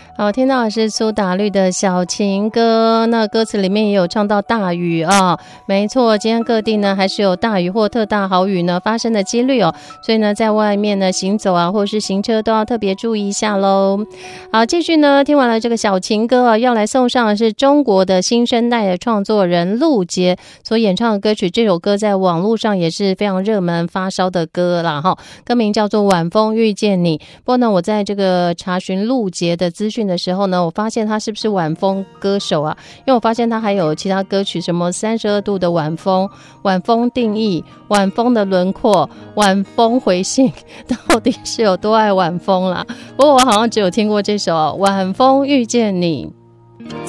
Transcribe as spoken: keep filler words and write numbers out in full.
好，听到的是苏打绿的小情歌，那歌词里面也有唱到大雨啊，没错，今天各地呢还是有大雨或特大豪雨呢发生的几率哦，所以呢在外面呢行走啊或是行车都要特别注意一下咯。好，继续呢听完了这个小情歌啊，要来送上的是中国的新生代的创作人陆杰所演唱的歌曲，这首歌在网络上也是非常热门发烧的歌啦哈，歌名叫做晚风遇见你。不过呢我在这个查询陆杰的资讯的时候呢，我发现他是不是晚风歌手啊？因为我发现他还有其他歌曲，什么三十二度的晚风、晚风定义、晚风的轮廓、晚风回信，到底是有多爱晚风啦？不过我好像只有听过这首《晚风遇见你》。